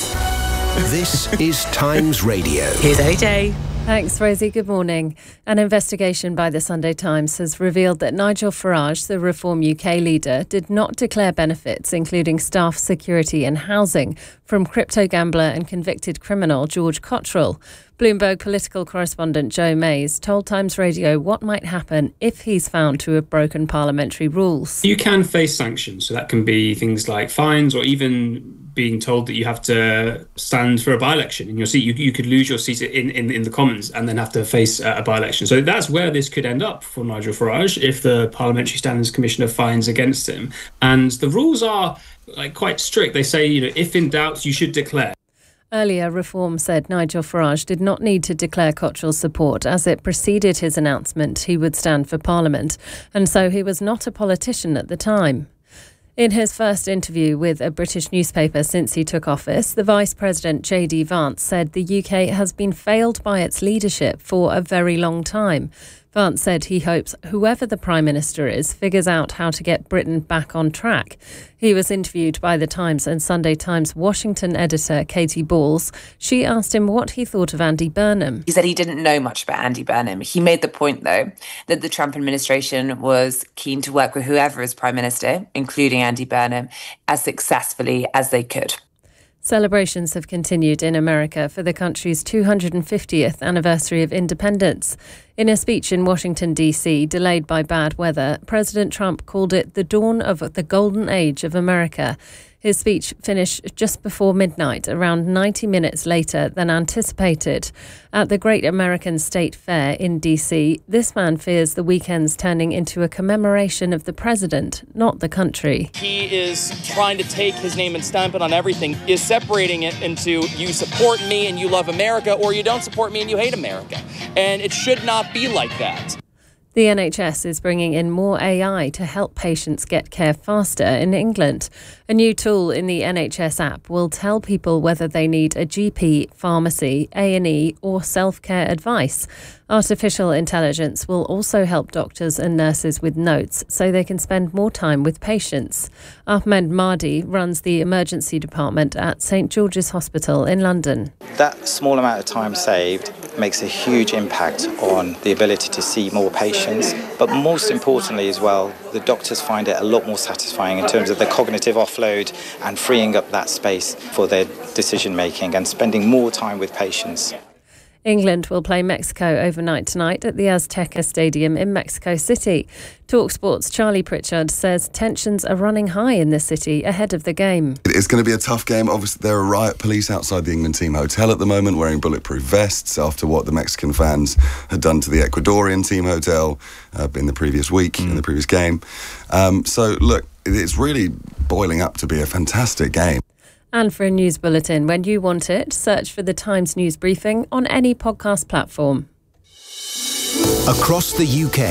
Speaker 4: This is Times Radio.
Speaker 3: Here's AJ.
Speaker 5: Thanks, Rosie. Good morning. An investigation by the Sunday Times has revealed that Nigel Farage, the Reform UK leader, did not declare benefits, including staff, security and housing, from crypto gambler and convicted criminal George Cottrell. Bloomberg political correspondent Joe Mays told Times Radio what might happen if he's found to have broken parliamentary rules.
Speaker 11: You can face sanctions, so that can be things like fines or even being told that you have to stand for a by-election in your seat. You could lose your seat in the Commons and then have to face a by-election. So that's where this could end up for Nigel Farage if the Parliamentary Standards Commissioner finds against him. And the rules are quite strict. They say, if in doubt, you should declare.
Speaker 5: Earlier, Reform said Nigel Farage did not need to declare Cottrell's support as it preceded his announcement he would stand for Parliament, and so he was not a politician at the time. In his first interview with a British newspaper since he took office, the Vice President J.D. Vance said the UK has been failed by its leadership for a very long time. Vance said he hopes whoever the Prime Minister is figures out how to get Britain back on track. He was interviewed by The Times and Sunday Times Washington editor Katie Balls. She asked him what he thought of Andy Burnham.
Speaker 6: He said he didn't know much about Andy Burnham. He made the point, though, that the Trump administration was keen to work with whoever is Prime Minister, including Andy Burnham, as successfully as they could.
Speaker 5: Celebrations have continued in America for the country's 250th anniversary of independence. In a speech in Washington, D.C., delayed by bad weather, President Trump called it the dawn of the golden age of America. His speech finished just before midnight, around 90 minutes later than anticipated. At the Great American State Fair in D.C., this man fears the weekend's turning into a commemoration of the president, not the country.
Speaker 17: He is trying to take his name and stamp it on everything, is separating it into you support me and you love America, or you don't support me and you hate America. And it should not be like that.
Speaker 5: The NHS is bringing in more AI to help patients get care faster in England. A new tool in the NHS app will tell people whether they need a GP, pharmacy, A&E or self-care advice. Artificial intelligence will also help doctors and nurses with notes so they can spend more time with patients. Ahmed Mahdi runs the emergency department at St George's Hospital in London.
Speaker 18: That small amount of time saved makes a huge impact on the ability to see more patients, but most importantly as well, the doctors find it a lot more satisfying in terms of the cognitive offload and freeing up that space for their decision making and spending more time with patients.
Speaker 5: England will play Mexico overnight tonight at the Azteca Stadium in Mexico City. TalkSport's Charlie Pritchard says tensions are running high in the city ahead of the game.
Speaker 12: It's going to be a tough game. Obviously, there are riot police outside the England team hotel at the moment wearing bulletproof vests after what the Mexican fans had done to the Ecuadorian team hotel in the previous week, in the previous game. So, look, it's really boiling up to be a fantastic game.
Speaker 5: And for a news bulletin when you want it, search for the Times News Briefing on any podcast platform.
Speaker 4: Across the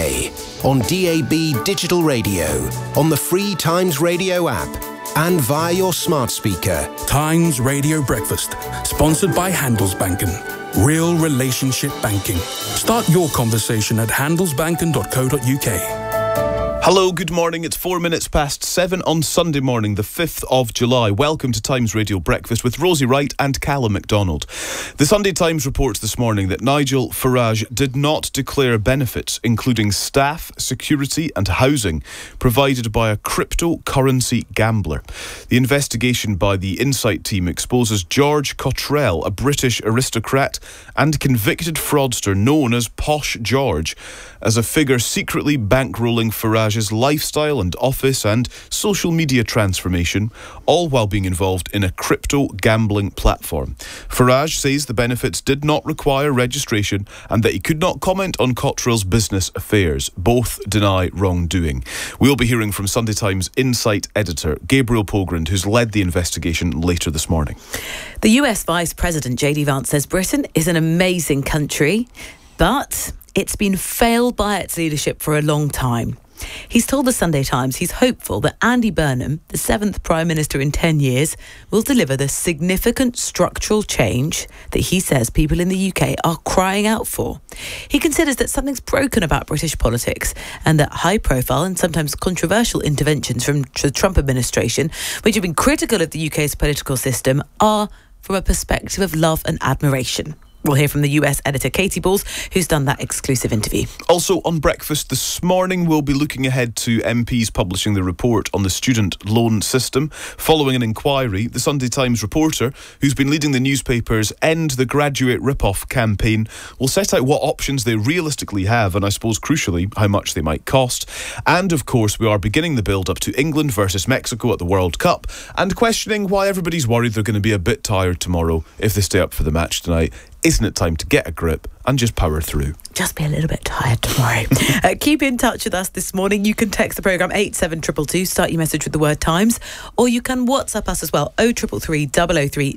Speaker 4: UK, on DAB digital radio, on the free Times Radio app, and via your smart speaker.
Speaker 10: Times Radio Breakfast, sponsored by Handelsbanken. Real relationship banking. Start your conversation at handelsbanken.co.uk.
Speaker 2: Hello, good morning. It's 4 minutes past 7 on Sunday morning, the 5th of July. Welcome to Times Radio Breakfast with Rosie Wright and Callum MacDonald. The Sunday Times reports this morning that Nigel Farage did not declare benefits, including staff, security and housing, provided by a cryptocurrency gambler. The investigation by the Insight team exposes George Cottrell, a British aristocrat and convicted fraudster known as Posh George, as a figure secretly bankrolling Farage's lifestyle and office and social media transformation, all while being involved in a crypto gambling platform. Farage says the benefits did not require registration and that he could not comment on Cottrell's business affairs. Both deny wrongdoing. We'll be hearing from Sunday Times Insight editor Gabriel Pogrund, who's led the investigation, later this morning.
Speaker 19: The US Vice President J.D. Vance says Britain is an amazing country, but it's been failed by its leadership for a long time. He's told the Sunday Times he's hopeful that Andy Burnham, the 7th Prime Minister in 10 years, will deliver the significant structural change that he says people in the UK are crying out for. He considers that something's broken about British politics and that high-profile and sometimes controversial interventions from the Trump administration, which have been critical of the UK's political system, are from a perspective of love and admiration. We'll hear from the US editor Katie Balls, who's done that exclusive interview.
Speaker 2: Also on Breakfast this morning, we'll be looking ahead to MPs publishing the report on the student loan system. Following an inquiry, the Sunday Times reporter, who's been leading the newspaper's End the Graduate Rip-Off campaign, will set out what options they realistically have and, I suppose, crucially, how much they might cost. And, of course, we are beginning the build-up to England versus Mexico at the World Cup and questioning why everybody's worried they're going to be a bit tired tomorrow if they stay up for the match tonight. Isn't it time to get a grip and just power through?
Speaker 19: Just be a little bit tired tomorrow. Keep in touch with us this morning. You can text the programme 87222, start your message with the word Times, or you can WhatsApp us as well, 0333 003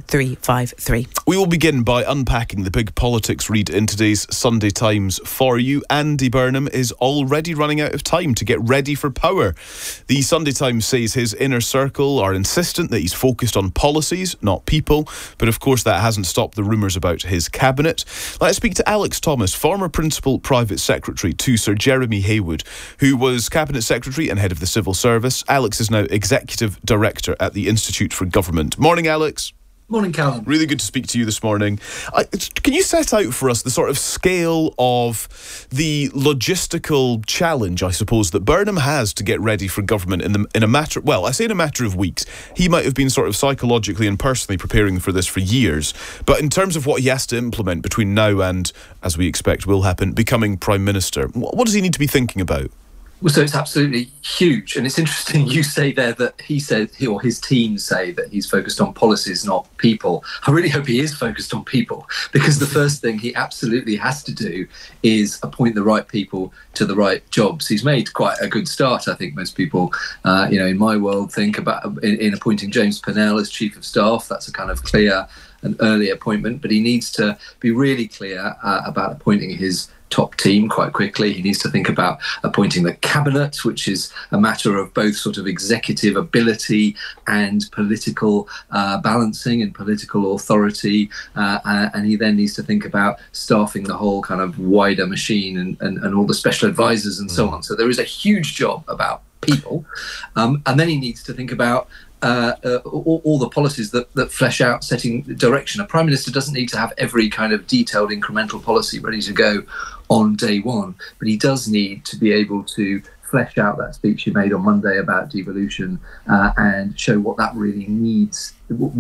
Speaker 19: 2353.
Speaker 2: We will begin by unpacking the big politics read in today's Sunday Times for you. Andy Burnham is already running out of time to get ready for power. The Sunday Times says his inner circle are insistent that he's focused on policies, not people, but of course that hasn't stopped the rumours about his cabinet. Let's speak to Alex Thomas, former Principal Private Secretary to Sir Jeremy Haywood, who was Cabinet Secretary and Head of the Civil Service. Alex is now Executive Director at the Institute for Government. Morning, Alex.
Speaker 20: Morning, Callum.
Speaker 2: Really good to speak to you this morning. Can you set out for us the sort of scale of the logistical challenge, I suppose, that Burnham has to get ready for government in a matter, well, I say in a matter of weeks. He might have been sort of psychologically and personally preparing for this for years. But in terms of what he has to implement between now and, as we expect will happen, becoming Prime Minister, what does he need to be thinking about?
Speaker 20: Well, so it's absolutely huge. And it's interesting you say there that he or his team say that he's focused on policies, not people. I really hope he is focused on people, because the first thing he absolutely has to do is appoint the right people to the right jobs. He's made quite a good start, I think most people, in my world, think about in appointing James Purnell as Chief of Staff. That's a kind of clear and early appointment, but he needs to be really clear about appointing his top team quite quickly. He needs to think about appointing the cabinet, which is a matter of both sort of executive ability and political balancing and political authority. And he then needs to think about staffing the whole kind of wider machine and all the special advisors and so on. So there is a huge job about people. And then he needs to think about all the policies that flesh out setting direction. A Prime Minister doesn't need to have every kind of detailed incremental policy ready to go on day one, but he does need to be able to flesh out that speech he made on Monday about devolution and show what that really means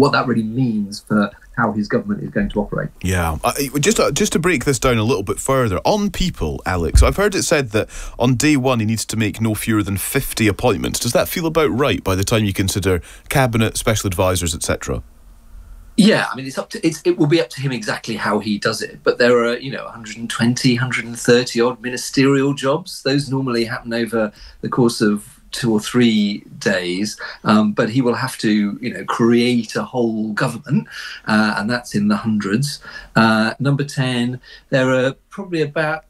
Speaker 20: for how his government is going to operate.
Speaker 2: Yeah. Just to break this down a little bit further, on people, Alex, I've heard it said that on day one he needs to make no fewer than 50 appointments. Does that feel about right by the time you consider cabinet, special advisors, etc.?
Speaker 20: Yeah, I mean, it will be up to him exactly how he does it. But there are, 120, 130 odd ministerial jobs. Those normally happen over the course of 2 or 3 days. But he will have to, create a whole government, and that's in the hundreds. Number 10, there are probably about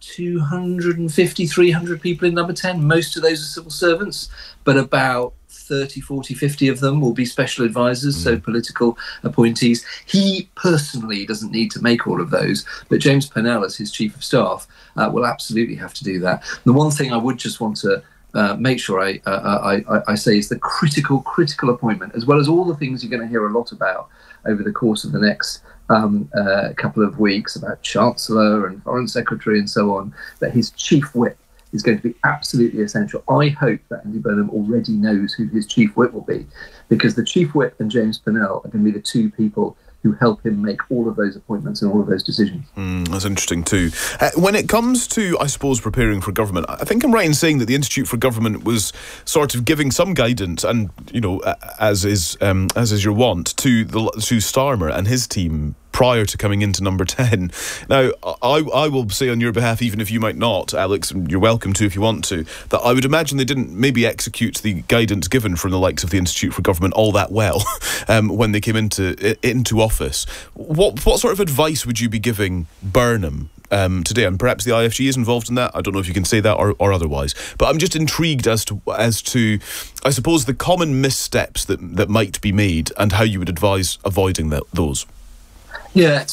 Speaker 20: 250, 300 people in number 10. Most of those are civil servants, but about 30, 40, 50 of them will be special advisors, so political appointees. He personally doesn't need to make all of those, but James Purnell, as his Chief of Staff, will absolutely have to do that. The one thing I would just want to make sure I say is the critical appointment, as well as all the things you're going to hear a lot about over the course of the next couple of weeks about Chancellor and Foreign Secretary and so on, that his Chief Whip is going to be absolutely essential. I hope that Andy Burnham already knows who his Chief Whip will be, because the Chief Whip and James Purnell are going to be the two people who help him make all of those appointments and all of those decisions.
Speaker 2: That's interesting too. When it comes to, I suppose, preparing for government, I think I'm right in saying that the Institute for Government was sort of giving some guidance, and as is your wont, to Starmer and his team prior to coming into number 10. Now, I will say on your behalf, even if you might not, Alex, and you're welcome to if you want to, that I would imagine they didn't maybe execute the guidance given from the likes of the Institute for Government all that well when they came into office. What sort of advice would you be giving Burnham today? And perhaps the IFG is involved in that. I don't know if you can say that or otherwise. But I'm just intrigued as to I suppose, the common missteps that might be made and how you would advise avoiding those.
Speaker 20: Yeah,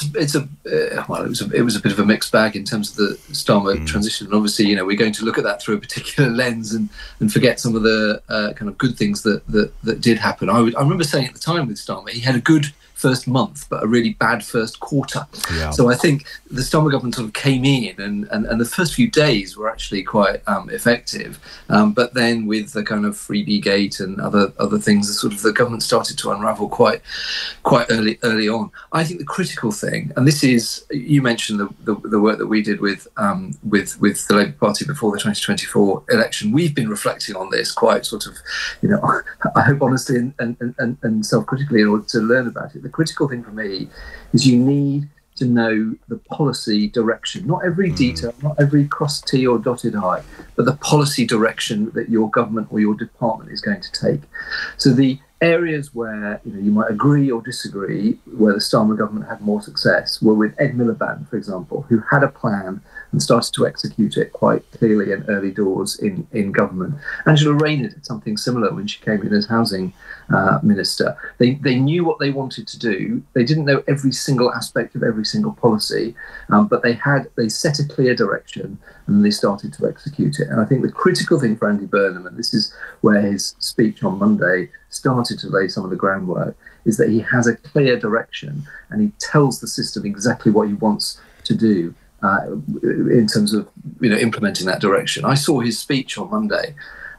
Speaker 20: it was a bit of a mixed bag in terms of the Starmer transition. And obviously, we're going to look at that through a particular lens and forget some of the kind of good things that did happen. I remember saying at the time with Starmer, he had a good first month, but a really bad first quarter. Yeah. So I think the Starmer government sort of came in and the first few days were actually quite effective. But then with the kind of freebie gate and other things, the government started to unravel quite early on. I think the critical thing, and this is, you mentioned the work that we did with the Labour Party before the 2024 election. We've been reflecting on this quite sort of, I hope honestly and self-critically in order to learn about it. The critical thing for me is you need to know the policy direction, not every detail, not every crossed T or dotted I, but the policy direction that your government or your department is going to take. So the areas where you might agree or disagree, where the Starmer government had more success, were with Ed Miliband, for example, who had a plan and started to execute it quite clearly in early doors in government. Angela Rayner did something similar when she came in as housing minister. They knew what they wanted to do. They didn't know every single aspect of every single policy, but they set a clear direction and they started to execute it. And I think the critical thing for Andy Burnham, and this is where his speech on Monday started to lay some of the groundwork, is that he has a clear direction and he tells the system exactly what he wants to do in terms of implementing that direction. I saw his speech on Monday,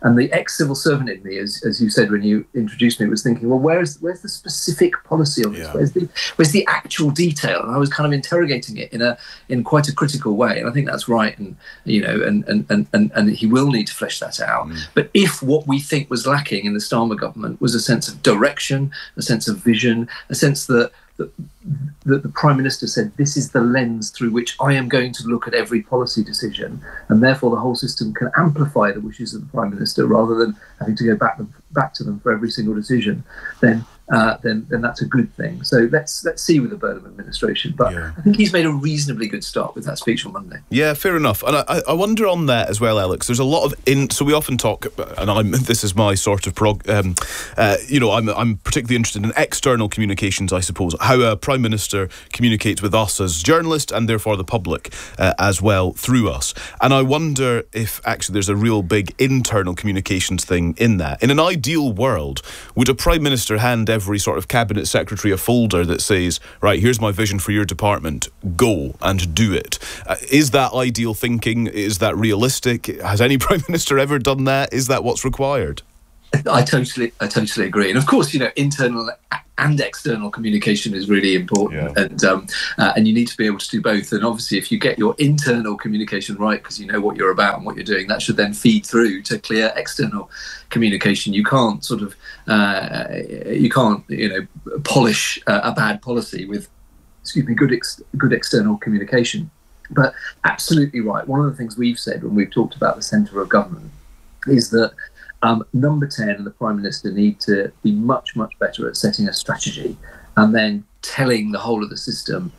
Speaker 20: And the ex-civil servant in me, as you said when you introduced me, was thinking, well, where's the specific policy on this? Where's the actual detail? And I was kind of interrogating it in quite a critical way. And I think that's right. And and he will need to flesh that out. But if what we think was lacking in the Starmer government was a sense of direction, a sense of vision, a sense that the Prime Minister said, this is the lens through which I am going to look at every policy decision, and therefore the whole system can amplify the wishes of the Prime Minister rather than having to go back to them for every single decision, then that's a good thing. So let's see with the Burnham administration. But I think he's made a reasonably good start with that speech on Monday.
Speaker 2: Yeah, fair enough. And I wonder on that as well, Alex. There's a lot of so we often talk, and this is my sort of I'm particularly interested in external communications, I suppose, how a Prime Minister communicates with us as journalists and therefore the public as well through us. And I wonder if actually there's a real big internal communications thing in that. In an ideal world, would a Prime Minister hand every sort of cabinet secretary a folder that says, right, here's my vision for your department, go and do it? Is that ideal thinking? Is that realistic? Has any Prime Minister ever done that? Is that what's required?
Speaker 20: I totally agree. And of course, internal and external communication is really important, and you need to be able to do both. And obviously, if you get your internal communication right, because you know what you're about and what you're doing, that should then feed through to clear external communication. You can't polish a bad policy with, good external communication. But absolutely right. One of the things we've said when we've talked about the centre of government is that Number 10 and the Prime Minister need to be much, much better at setting a strategy and then telling the whole of the system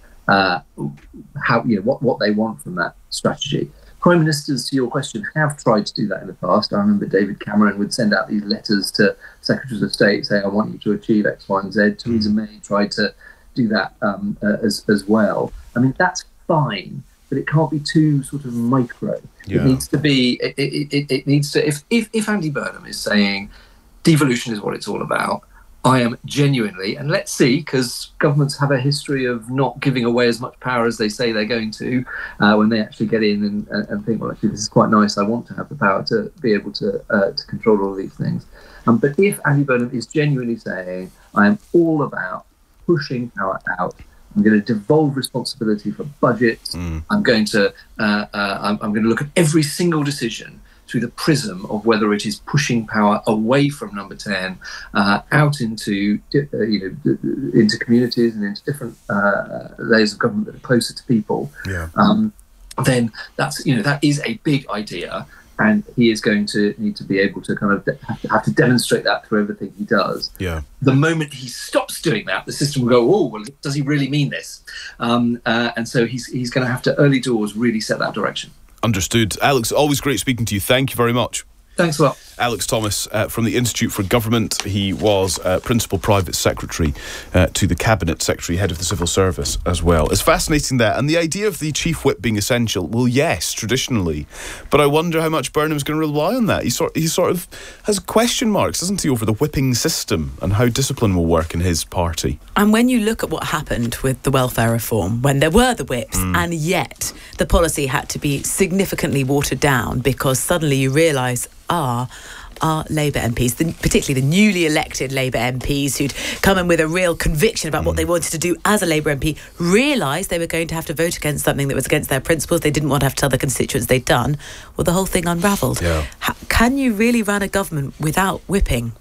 Speaker 20: what they want from that strategy. Prime Ministers, to your question, have tried to do that in the past. I remember David Cameron would send out these letters to Secretaries of State saying, I want you to achieve X, Y and Z. Theresa May tried to do that as well. I mean, that's fine, but it can't be too sort of micro. It needs to be, it needs to, if Andy Burnham is saying devolution is what it's all about, I am genuinely, and let's see, because governments have a history of not giving away as much power as they say they're going to when they actually get in and think, well, actually, this is quite nice. I want to have the power to be able to control all of these things. But if Andy Burnham is genuinely saying, I am all about pushing power out, I'm going to devolve responsibility for budgets. I'm going to look at every single decision through the prism of whether it is pushing power away from Number 10 out into communities and into different layers of government that are closer to people. Then that is a big idea. And he is going to need to be able to kind of have to demonstrate that through everything he does. The moment he stops doing that, the system will go, oh, well, does he really mean this? And so he's going to have to early doors really set that direction.
Speaker 2: Understood. Alex, always great speaking to you. Thank you very much.
Speaker 20: Thanks a lot.
Speaker 2: Alex Thomas from the Institute for Government. He was Principal Private Secretary to the Cabinet Secretary, Head of the Civil Service as well. It's fascinating that. And the idea of the Chief Whip being essential, well, yes, traditionally. But I wonder how much Burnham's going to rely on that. He sort of has question marks, doesn't he, over the whipping system and how discipline will work in his party.
Speaker 19: And when you look at what happened with the welfare reform, when there were the whips, and yet the policy had to be significantly watered down because suddenly you realise, our Labour MPs, particularly the newly elected Labour MPs who'd come in with a real conviction about what they wanted to do as a Labour MP, realised they were going to have to vote against something that was against their principles. They didn't want to have to tell the constituents they'd done. Well, the whole thing unravelled. Can you really run a government without whipping?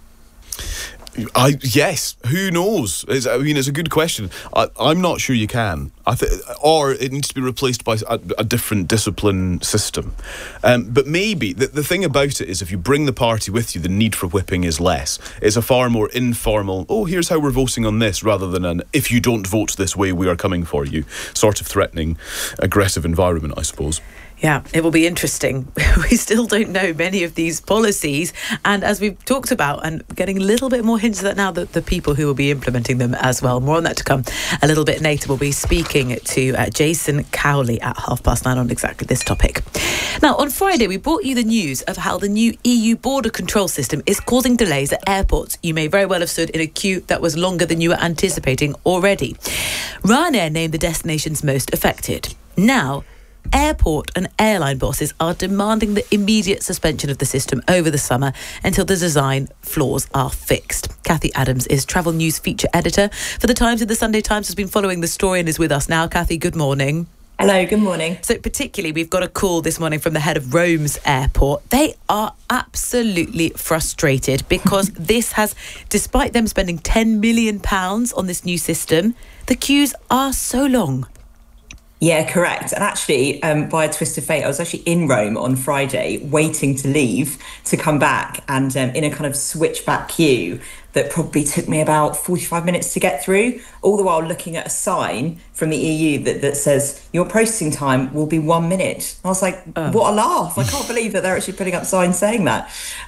Speaker 2: Yes, who knows? It's a good question. I'm not sure you can. Or it needs to be replaced by a different discipline system. But maybe the thing about it is if you bring the party with you, the need for whipping is less. It's a far more informal, here's how we're voting on this, rather than an, if you don't vote this way, we are coming for you, sort of threatening, aggressive environment, I suppose.
Speaker 19: Yeah, it will be interesting. We still don't know many of these policies. And as we've talked about, and getting a little bit more hints of that now, that the people who will be implementing them as well. More on that to come a little bit later. We'll be speaking to Jason Cowley at 9:30 on exactly this topic. Now, on Friday, we brought you the news of how the new EU border control system is causing delays at airports. You may very well have stood in a queue that was longer than you were anticipating already. Ryanair named the destinations most affected. Now, airport and airline bosses are demanding the immediate suspension of the system over the summer until the design flaws are fixed. Kathy Adams is Travel News feature editor for The Times, and The Sunday Times has been following the story and is with us now. Kathy, good morning.
Speaker 21: Hello, good morning.
Speaker 19: So particularly, we've got a call this morning from the head of Rome's airport. They are absolutely frustrated because this has, despite them spending £10 million on this new system, the queues are so long.
Speaker 21: Yeah, correct. And actually, by a twist of fate, I was actually in Rome on Friday waiting to leave to come back, and in a kind of switchback queue that probably took me about 45 minutes to get through, all the while looking at a sign from the EU that says your processing time will be 1 minute. I was like, what a laugh. I can't believe that they're actually putting up signs saying that.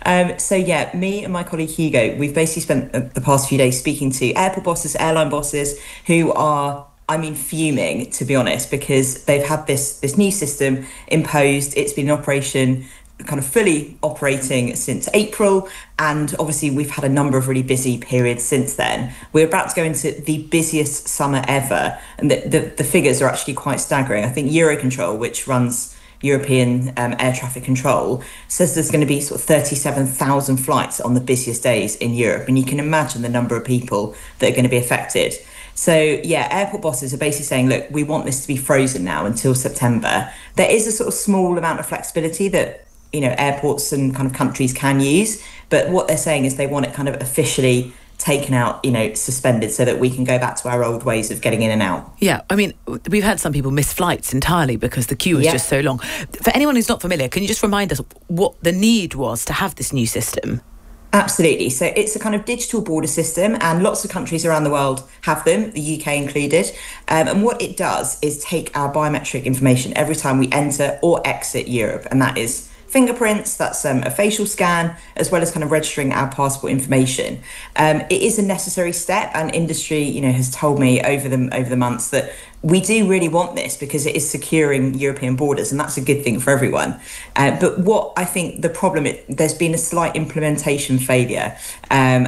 Speaker 21: So yeah, me and my colleague Hugo, we've basically spent the past few days speaking to airport bosses, airline bosses who are, fuming, to be honest, because they've had this new system imposed. It's been in operation, kind of fully operating since April, and obviously we've had a number of really busy periods since then. We're about to go into the busiest summer ever, and the figures are actually quite staggering. I think Eurocontrol, which runs European air traffic control, says there's going to be sort of 37,000 flights on the busiest days in Europe, and you can imagine the number of people that are going to be affected. So yeah, airport bosses are basically saying, look, we want this to be frozen now until September. There is a sort of small amount of flexibility that, airports and kind of countries can use, but what they're saying is they want it kind of officially taken out, suspended, so that we can go back to our old ways of getting in and out.
Speaker 19: Yeah, we've had some people miss flights entirely because the queue was just so long. For anyone who's not familiar, can you just remind us what the need was to have this new system?
Speaker 21: Absolutely. So it's a kind of digital border system, and lots of countries around the world have them, the UK included. And what it does is take our biometric information every time we enter or exit Europe, and that is fingerprints, that's a facial scan, as well as kind of registering our passport information. It is a necessary step, and industry, has told me over the months that we do really want this because it is securing European borders, and that's a good thing for everyone. But what I think the problem is, there's been a slight implementation failure, and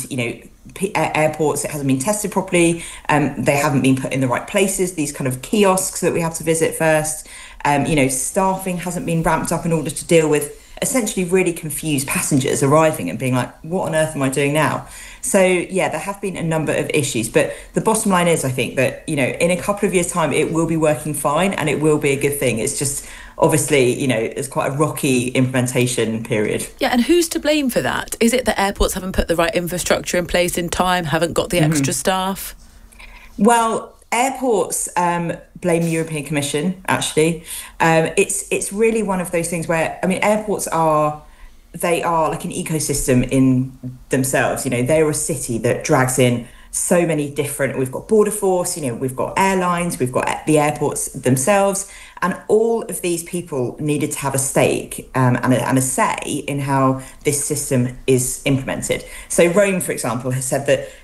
Speaker 21: airports, it hasn't been tested properly. They haven't been put in the right places. These kind of kiosks that we have to visit first. Staffing hasn't been ramped up in order to deal with essentially really confused passengers arriving and being like, what on earth am I doing now? So yeah, there have been a number of issues, but the bottom line is, I think that, in a couple of years' time, it will be working fine and it will be a good thing. It's just, obviously, it's quite a rocky implementation period.
Speaker 19: Yeah, and who's to blame for that? Is it that airports haven't put the right infrastructure in place in time, haven't got the extra staff?
Speaker 21: Well, airports blame the European Commission, actually. It's really one of those things where, airports are like an ecosystem in themselves. They're a city that drags in so many different, we've got border force, we've got airlines, we've got the airports themselves, and all of these people needed to have a stake and a say in how this system is implemented. So Rome, for example, has said that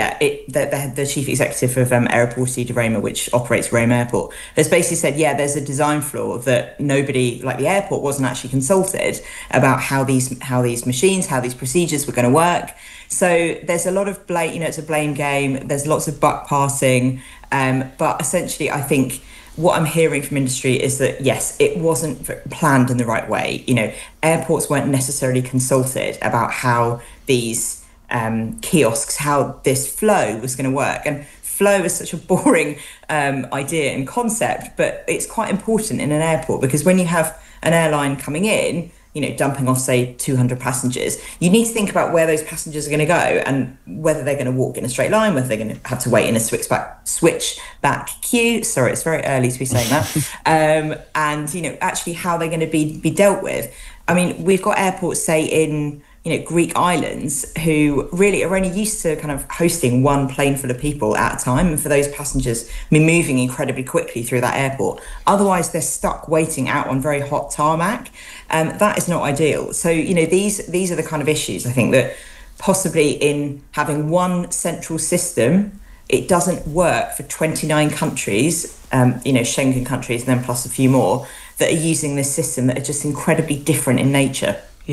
Speaker 21: the chief executive of Aeroporti di Roma, which operates Rome Airport, has basically said, there's a design flaw, that nobody, like the airport, wasn't actually consulted about how these machines, how these procedures were going to work. So there's a lot of blame, it's a blame game. There's lots of buck passing. But essentially, I think what I'm hearing from industry is that, yes, it wasn't planned in the right way. Airports weren't necessarily consulted about how these kiosks, how this flow was going to work. And flow is such a boring idea and concept, but it's quite important in an airport, because when you have an airline coming in, dumping off, say, 200 passengers, you need to think about where those passengers are going to go and whether they're going to walk in a straight line, whether they're going to have to wait in a switchback queue. Sorry, it's very early to be saying that. And, actually how they're going to be dealt with. We've got airports, say, in Greek islands, who really are only used to kind of hosting one plane full of people at a time, and for those passengers be moving incredibly quickly through that airport. Otherwise, they're stuck waiting out on very hot tarmac. That is not ideal. So, these are the kind of issues, I think, that possibly in having one central system, it doesn't work for 29 countries, Schengen countries, and then plus a few more that are using this system that are just incredibly different in nature.
Speaker 19: Yeah.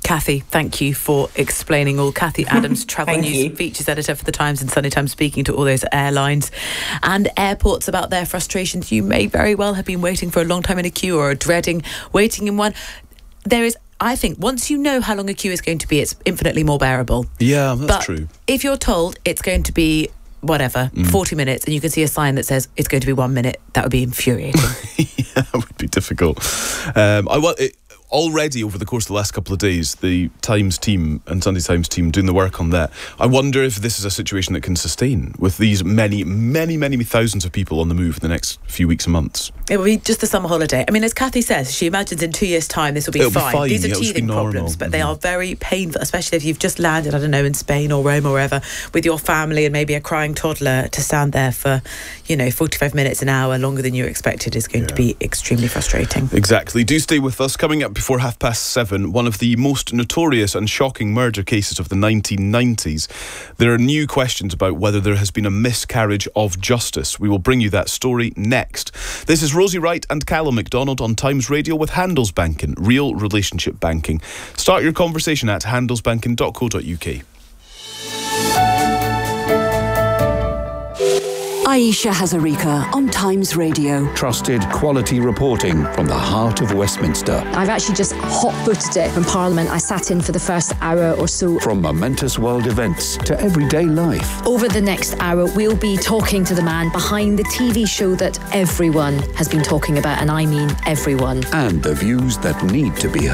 Speaker 19: Kathy, thank you for explaining all. Kathy Adams, Travel News Features Editor for The Times and Sunday Times, speaking to all those airlines and airports about their frustrations. You may very well have been waiting for a long time in a queue or dreading waiting in one. There is, I think, once you know how long a queue is going to be, it's infinitely more bearable.
Speaker 2: Yeah, that's true.
Speaker 19: If you're told it's going to be 40 minutes, and you can see a sign that says it's going to be 1 minute, that would be infuriating.
Speaker 2: Yeah, that would be difficult. Already over the course of the last couple of days, the Times team and Sunday Times team doing the work on that. I wonder if this is a situation that can sustain with these many, many, many thousands of people on the move in the next few weeks and months.
Speaker 19: It will be just the summer holiday. I mean, as Kathy says, she imagines in 2 years' time this will be fine. These are teething problems, but they are very painful, especially if you've just landed, I don't know, in Spain or Rome or wherever, with your family and maybe a crying toddler. To stand there for, 45 minutes, an hour longer than you expected is going to be extremely frustrating.
Speaker 2: Exactly. Do stay with us. Coming up before 7:30, one of the most notorious and shocking murder cases of the 1990s. There are new questions about whether there has been a miscarriage of justice. We will bring you that story next. This is Rosie Wright and Callum McDonald on Times Radio with Handelsbanken, real relationship banking. Start your conversation at handelsbanken.co.uk.
Speaker 9: Aisha Hazarika on Times Radio.
Speaker 10: Trusted quality reporting from the heart of Westminster.
Speaker 1: I've actually just hot-footed it from Parliament. I sat in for the first hour or so.
Speaker 10: From momentous world events to everyday life.
Speaker 1: Over the next hour, we'll be talking to the man behind the TV show that everyone has been talking about, and I mean everyone.
Speaker 10: And the views that need to be heard.